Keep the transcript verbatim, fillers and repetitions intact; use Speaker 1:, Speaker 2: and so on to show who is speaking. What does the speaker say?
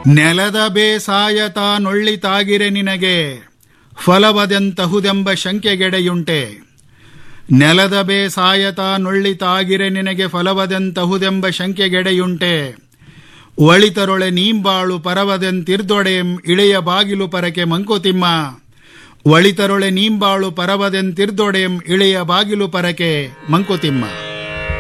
Speaker 1: ನೆಲದ ಬೇಸಾಯತ ನೊಳ್ಳಿತಾಗಿರೆ ನಿನಗೆ ಫಲವದೆಂತಹುದೆಂಬ ಶಂಕೆಗೆಡೆಯುಂಟೆ. ನೆಲದ ಬೇಸಾಯತ ನೊಳ್ಳಿತಾಗಿರೆ ನಿನಗೆ ಫಲವದೆಂತಹುದೆಂಬ ಶಂಕೆಗೆಡೆಯುಂಟೆ. ಒಳಿತರೊಳೆ ನೀಂಬಾಳು ಪರವದೆಂತಿರ್ದೊಡೆಂ ಇಳೆಯ ಬಾಗಿಲು ಪರಕೆ ಮಂಕುತಿಮ್ಮ. ಒಳಿತರೊಳೆ ನೀಂಬಾಳು ಪರವದೆಂತಿರ್ದೊಡೆಂ ಇಳೆಯ ಬಾಗಿಲು ಪರಕೆ ಮಂಕುತಿಮ್ಮ.